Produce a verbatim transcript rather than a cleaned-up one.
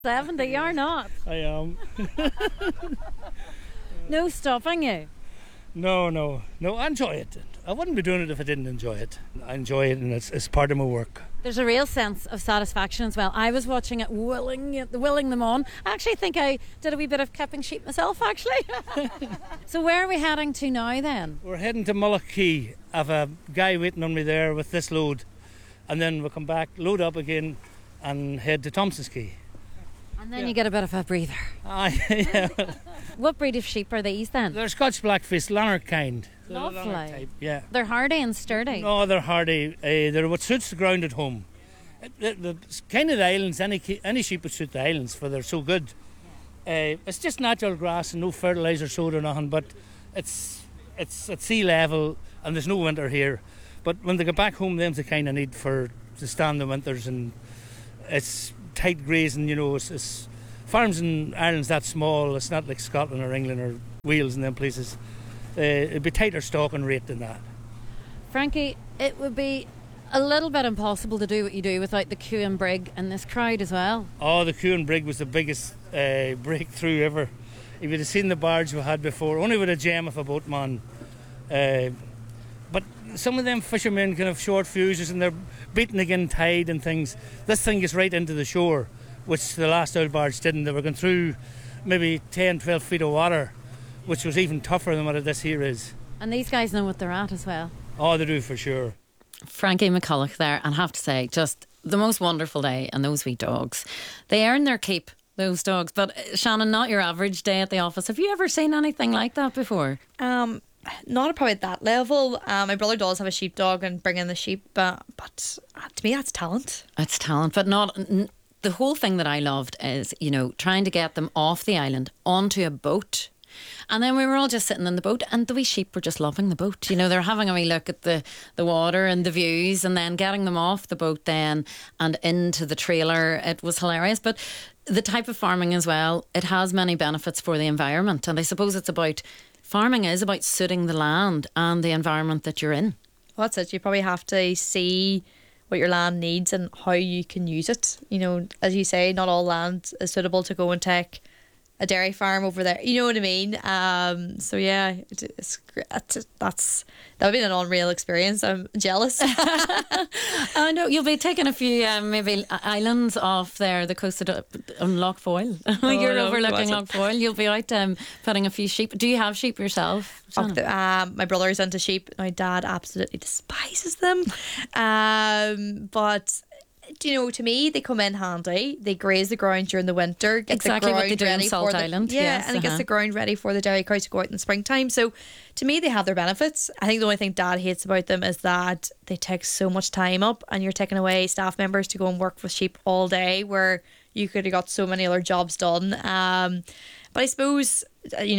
seventy, you're not. I am. No stopping you. No, no, no, I enjoy it. I wouldn't be doing it if I didn't enjoy it. I enjoy it and it's, it's part of my work. There's a real sense of satisfaction as well. I was watching it, willing, willing them on. I actually think I did a wee bit of keeping sheep myself, actually. So where are we heading to now then? We're heading to Mullagh Quay. I have a guy waiting on me there with this load. And then we'll come back, load up again and head to Thompson's Quay. And then Yeah. you get a bit of a breather. Ah, yeah. What breed of sheep are these then? They're Scotch Blackface, Lanark kind. They're the Lovely. Lanark type, yeah. They're hardy and sturdy. No, they're hardy. Uh, they're what suits the ground at home. Uh, The, the kind of the islands, any ki- any sheep would suit the islands for they're so good. Uh, it's just natural grass and no fertiliser sowed or nothing, but it's it's at sea level and there's no winter here. But when they get back home, them's the kind of need for to stand the winters, and it's tight grazing. You know, it's, it's farms in Ireland's that small. It's not like Scotland or England or Wales and them places. Uh, it'd be tighter stalking rate than that. Frankie, it would be a little bit impossible to do what you do without the Cue and Brig and this crowd as well. Oh, the Cue and Brig was the biggest uh, breakthrough ever. If you'd have seen the barge we had before, only with a gem of a boatman. Uh, but some of them fishermen can have short fuses and they're beating again tide and things. This thing gets right into the shore, which the last old barge didn't. They were going through maybe ten, twelve feet of water, which was even tougher than what this here is. And these guys know what they're at as well. Oh, they do for sure. Frankie McCulloch there, and I have to say, just the most wonderful day, and those wee dogs. They earn their keep, those dogs. But uh, Shannon, not your average day at the office. Have you ever seen anything like that before? Um, not probably at that level. Um, my brother does have a sheepdog and bring in the sheep, but, but uh, to me that's talent. It's talent, but not... N- the whole thing that I loved is, you know, trying to get them off the island onto a boat. And then we were all just sitting in the boat and the wee sheep were just loving the boat. You know, they're having a wee look at the, the water and the views, and then getting them off the boat then and into the trailer. It was hilarious. But the type of farming as well, it has many benefits for the environment. And I suppose it's about, farming is about suiting the land and the environment that you're in. Well, that's it. You probably have to see what your land needs and how you can use it. You know, as you say, not all land is suitable to go and take a dairy farm over there. You know what I mean? Um, so yeah, it, it's that's, that's that would be an unreal experience. I'm jealous. I know you'll be taking a few um, maybe islands off there, the coast of on Loch Foyle. Oh, You're no, overlooking wasn't. Loch Foyle. You'll be out um, putting a few sheep. Do you have sheep yourself? Oh, the, um, my brother's into sheep. My dad absolutely despises them. Um, but you know, to me, they come in handy. They graze the ground during the winter, get Exactly the what ground they do in ready Salt for the, Island, yeah, yes, and it gets uh-huh. the ground ready for the dairy cows to go out in the springtime. So, to me, they have their benefits. I think the only thing Dad hates about them is that they take so much time up, and you're taking away staff members to go and work with sheep all day, where you could have got so many other jobs done. Um, but I suppose, you know.